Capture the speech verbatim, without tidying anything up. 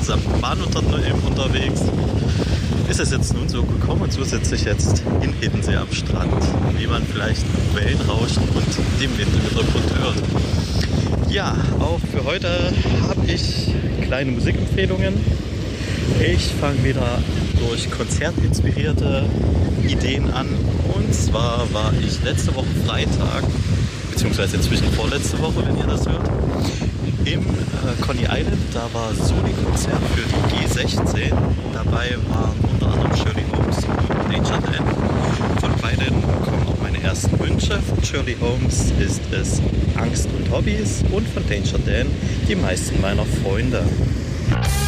gesamten Bahnunternehmen unterwegs. Ist es jetzt nun so gekommen und so sitze ich jetzt in Hiddensee am Strand, wie man vielleicht Wellenrauschen und dem Wind im Hintergrund hört. Ja, auch für heute habe ich kleine Musikempfehlungen. Ich fange wieder durch konzertinspirierte Ideen an. Und zwar war ich letzte Woche Freitag, beziehungsweise inzwischen vorletzte Woche, wenn ihr das hört, im äh, Coney Island. Da war Soli-Konzert für die G sechzehn. Dabei waren unter anderem Shirley Holmes und Danger Dan. Von beiden kommen auch meine ersten Wünsche. Von Shirley Holmes ist es Angst und Hobbys und von Danger Dan die meisten meiner Freunde.